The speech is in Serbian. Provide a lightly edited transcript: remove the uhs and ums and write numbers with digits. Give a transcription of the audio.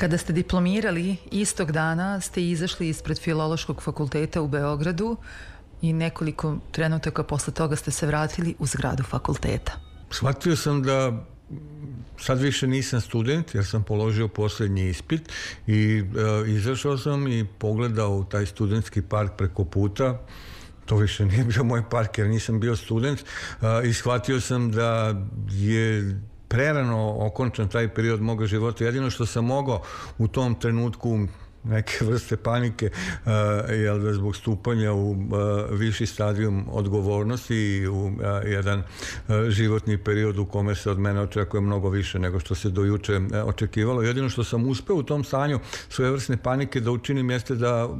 Kada ste diplomirali, istog dana ste izašli ispred Filološkog fakulteta u Beogradu i nekoliko trenutaka posle toga ste se vratili u zgradu fakulteta. Shvatio sam da sad više nisam student jer sam položio posljednji ispit i izašao sam i pogledao u taj studentski park preko puta. To više nije bio moj park jer nisam bio student i shvatio sam da je prerano okončan taj period moga života. Jedino što sam mogao u tom trenutku neke vrste panike zbog stupanja u viši stadijum odgovornosti i u jedan životni period u kome se od mene očekuje mnogo više nego što se do juče očekivalo. Jedino što sam uspeo u tom stanju svojevrsne panike da učinim jeste da